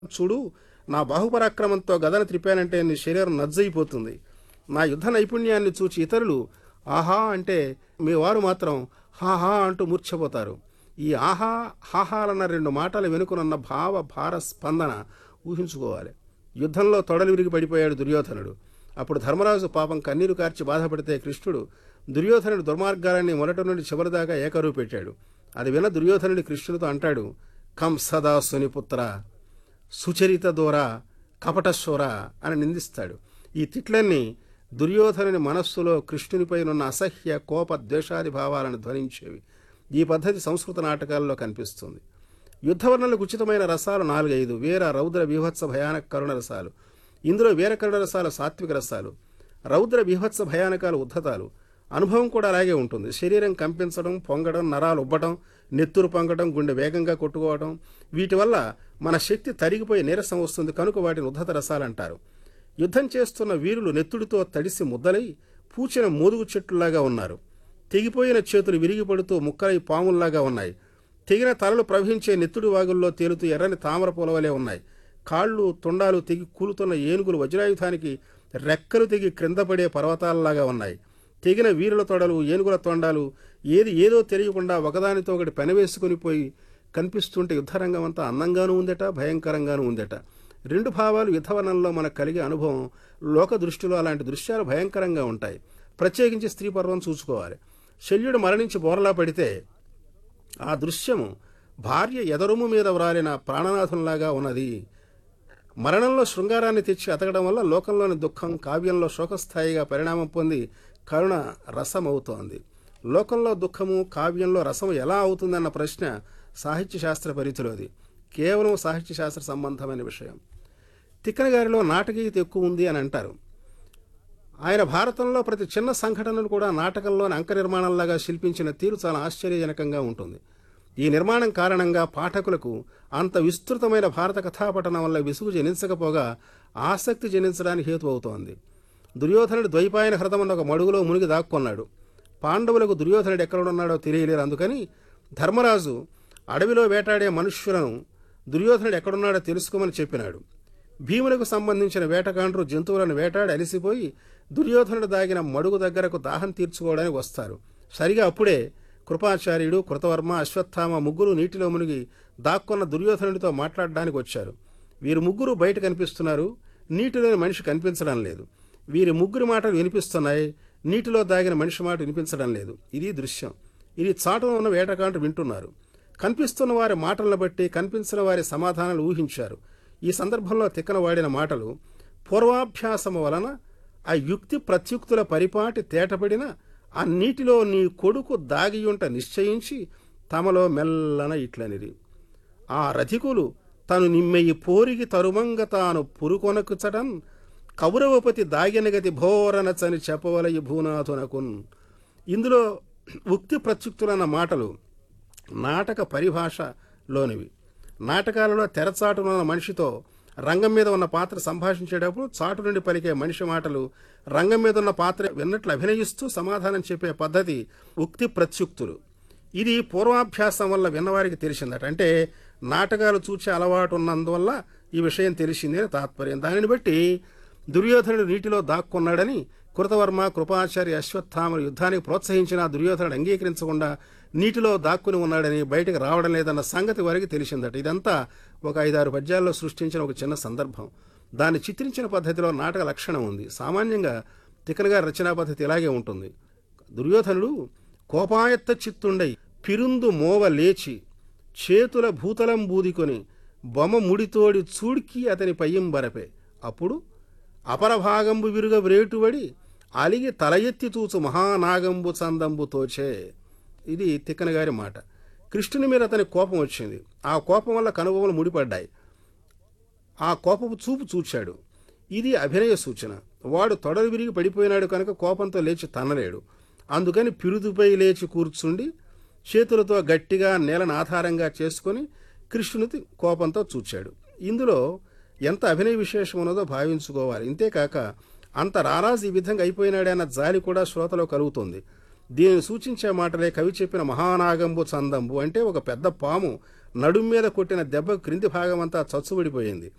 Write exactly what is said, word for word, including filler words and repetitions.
చూడు, నా బాహుపరాక్రమంతో గదను త్రిప్పానంటే నీ శరీరం నజ్జయిపోతుంది. నా యుద్ధ నైపుణ్యాన్ని చూచి ఇతరులు ఆహా అంటే మీ వారు మాత్రం హాహా అంటూ మూర్ఛపోతారు. ఈ ఆహా హాహాలన్న రెండు మాటలు వెనుకనున్న భావ భార స్పందన ఊహించుకోవాలి. యుద్ధంలో తొడలు విరిగి పడిపోయాడు దుర్యోధనుడు. అప్పుడు ధర్మరాజు పాపం కన్నీరు కార్చి బాధపడితే కృష్ణుడు దుర్యోధనుడి దుర్మార్గాలన్నీ మొదటి నుండి చివరిదాకా ఏకరువు పెట్టాడు. అది విన్న దుర్యోధనుడి కృష్ణుడితో అంటాడు, కంసదా సునిపుత్ర, సుచరిత దూర, కపటశూర అని నిందిస్తాడు. ఈ తిట్లన్నీ దుర్యోధనుని మనస్సులో కృష్ణునిపైనున్న అసహ్య కోప ద్వేషాది భావాలను ధ్వనించేవి. ఈ పద్ధతి సంస్కృత నాటకాల్లో కనిపిస్తుంది. యుద్ధవర్ణలకు ఉచితమైన రసాలు నాలుగైదు: వీర, రౌద్ర, బీభత్స, భయానక, కరుణ రసాలు. ఇందులో వీర కరుణ రసాలు సాత్విక రసాలు, రౌద్ర బీభత్స భయానకాలు ఉద్ధతాలు. అనుభవం కూడా అలాగే ఉంటుంది. శరీరం కంపించడం, పొంగడం, నరాలు ఉబ్బటం, నెత్తురు పొంగడం, గుండె వేగంగా కొట్టుకోవడం, వీటి వల్ల మన శక్తి తరిగిపోయి నీరసం వస్తుంది. కనుక వాటిని ఉద్ధత రసాలంటారు. యుద్ధం చేస్తున్న వీరులు నెత్తుడితో తడిసి ముద్దలై పూచిన మోదుగు చెట్టులాగా ఉన్నారు. తెగిపోయిన చేతులు విరిగిపడుతూ ముక్కలై పాముల్లాగా ఉన్నాయి. తెగిన తలలు ప్రవహించే నెత్తుడి వాగుల్లో తేలుతూ ఎర్రని తామర పూలవలే ఉన్నాయి. కాళ్ళు తొండాలు తెగి కూలుతున్న ఏనుగులు వజ్రాయుధానికి రెక్కలు తెగి క్రిందపడే పర్వతాలలాగా ఉన్నాయి. తెగిన వీరుల తొడలు, ఏనుగుల తొండాలు ఏది ఏదో తెలియకుండా ఒకదానితో ఒకటి పెనవేసుకుని పోయి కనిపిస్తుంటే యుద్ధరంగం అంతా అందంగానూ ఉందట, భయంకరంగానూ ఉందట. రెండు భావాలు యుద్ధవనంలో మనకు కలిగే అనుభవం. లోక దృష్టిలో అలాంటి దృశ్యాలు భయంకరంగా ఉంటాయి. ప్రత్యేకించి స్త్రీ పర్వం చూసుకోవాలి. శల్యుడు మరణించి బోరలా పడితే ఆ దృశ్యము భార్య ఎదరుము మీద వ్రాలిన ప్రాణనాథంలాగా ఉన్నది. మరణంలో శృంగారాన్ని తెచ్చి అతకడం వల్ల లోకంలోని దుఃఖం కావ్యంలో శోకస్థాయిగా పరిణామం పొంది కరుణ రసమవుతోంది. లోకంలో దుఃఖము కావ్యంలో రసము ఎలా అవుతుందన్న ప్రశ్న సాహిత్య శాస్త్ర పరిధిలోది. కేవలం సాహిత్య శాస్త్ర సంబంధమైన విషయం. తిక్కన గారిలో నాటకీయత ఎక్కువ ఉంది అని అంటారు. ఆయన భారతంలో ప్రతి చిన్న సంఘటనను కూడా నాటకంలోని అంక నిర్మాణంలాగా శిల్పించిన తీరు చాలా ఆశ్చర్యజనకంగా ఉంటుంది. ఈ నిర్మాణం కారణంగా పాఠకులకు అంత విస్తృతమైన భారత కథాపఠనం వల్ల విసుగు జనించకపోగా ఆసక్తి జనించడానికి హేతు అవుతోంది. దుర్యోధనుడు ద్వైపాయన హృదమన్న ఒక మడుగులో మునిగి దాక్కున్నాడు. పాండవులకు దుర్యోధనుడు ఎక్కడున్నాడో తెలియలేరు. అందుకని ధర్మరాజు అడవిలో వేటాడే మనుష్యులను దుర్యోధనుడు ఎక్కడున్నాడో తెలుసుకోమని చెప్పినాడు. భీములకు సంబంధించిన వేటగాండ్రు జంతువులను వేటాడి అలిసిపోయి దుర్యోధనుడు దాగిన మడుగు దగ్గరకు దాహం తీర్చుకోవడానికి వస్తారు. సరిగా అప్పుడే కృపాచార్యుడు, కృతవర్మ, అశ్వత్థామ ముగ్గురు నీటిలో మునిగి దాక్కున్న దుర్యోధనుడితో మాట్లాడడానికి వచ్చారు. వీరు ముగ్గురు బయట కనిపిస్తున్నారు, నీటిలోని మనిషి కనిపించడం లేదు. వీరి ముగ్గురి మాటలు వినిపిస్తున్నాయి, నీటిలో దాగిన మనిషి మాట వినిపించడం లేదు. ఇది దృశ్యం. ఇది చాటున ఉన్న వేటగాండ్రు వింటున్నారు. కనిపిస్తున్న వారి మాటలను బట్టి కనిపించిన వారి సమాధానాలు ఊహించారు. ఈ సందర్భంలో తిక్కన వాడిన మాటలు పూర్వాభ్యాసము వలన ఆ యుక్తి ప్రత్యుక్తుల పరిపాటి తేటపడిన ఆ నీటిలో నీ కొడుకు దాగియుంట నిశ్చయించి తమలో మెల్లన ఇట్లనిరి. ఆ రథికులు తను నిమ్మెయి పోరిగి తరుమంగ తాను పురుకొనకుచటం కౌరవపతి దాగినగతి భోరనచని చెప్పవలయి భూనాథునకున్. ఇందులో ఉక్తి ప్రత్యుక్తులన్న మాటలు నాటక పరిభాషలోనివి. నాటకాలలో తెరచాటునున్న మనిషితో రంగం మీద ఉన్న పాత్ర సంభాషించేటప్పుడు చాటు నుండి పలికే మనిషి మాటలు రంగం మీద ఉన్న పాత్ర విన్నట్లు అభినయిస్తూ సమాధానం చెప్పే పద్ధతి ఉక్తి ప్రత్యుక్తులు. ఇది పూర్వాభ్యాసం వల్ల విన్నవారికి తెలిసిందట. అంటే నాటకాలు చూచే అలవాటు ఉన్నందువల్ల ఈ విషయం తెలిసింది అని తాత్పర్యం. దానిని బట్టి దుర్యోధనుడు నీటిలో దాక్కున్నాడని కృతవర్మ, కృపాచార్య, అశ్వత్థామలు యుద్ధానికి ప్రోత్సహించిన దుర్యోధనుడు అంగీకరించకుండా నీటిలో దాక్కుని ఉన్నాడని, బయటకు రావడం లేదన్న సంగతి వారికి తెలిసిందట. ఇదంతా ఒక ఐదారు పద్యాల్లో సృష్టించిన ఒక చిన్న సందర్భం. దాన్ని చిత్రించిన పద్ధతిలో నాటక లక్షణం ఉంది. సామాన్యంగా తిక్కన గారి రచనా పద్ధతి ఇలాగే ఉంటుంది. దుర్యోధనుడు కోపాయత్త చిత్తుండై పిరుందు మోవ లేచి చేతుల భూతలం బూదికొని బొమ్మ ముడితోడి చూడ్కి అతని పయ్యంబరపే. అప్పుడు అపరభాగంబు విరుగ వ్రేటువడి అలిగి తల ఎత్తి చూచు మహానాగంబు చందంబు తోచే. ఇది తిక్కన గారి మాట. కృష్ణుని మీద అతని కోపం వచ్చింది. ఆ కోపం వల్ల కనుబొమ్మలు ముడిపడ్డాయి. ఆ కోపపు చూపు చూచాడు. ఇది అభినయ సూచన. వాడు తొడలు విరిగి పడిపోయినాడు కనుక కోపంతో లేచి తన్నలేడు. అందుకని పిరుదుపై లేచి కూర్చుండి చేతులతో గట్టిగా నేలను ఆధారంగా చేసుకొని కృష్ణుని కోపంతో చూచాడు. ఇందులో ఎంత అభినయ విశేషం ఉన్నదో భావించుకోవాలి. ఇంతేకాక అంత రారాజు ఈ విధంగా అయిపోయినాడే అన్న జాలి కూడా శ్రోతలో కలుగుతుంది. దీనిని సూచించే మాటలే కవి చెప్పిన మహానాగంబు చందంబు. అంటే ఒక పెద్ద పాము నడుం మీద కొట్టిన దెబ్బ క్రింది భాగం అంతా చచ్చుబడిపోయింది.